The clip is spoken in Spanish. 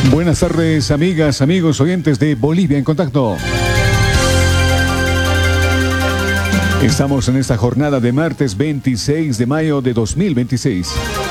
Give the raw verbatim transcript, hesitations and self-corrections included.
Buenas tardes, amigas, amigos, oyentes de Bolivia en Contacto. Estamos en esta jornada de martes veintiséis de mayo de dos mil veintiséis.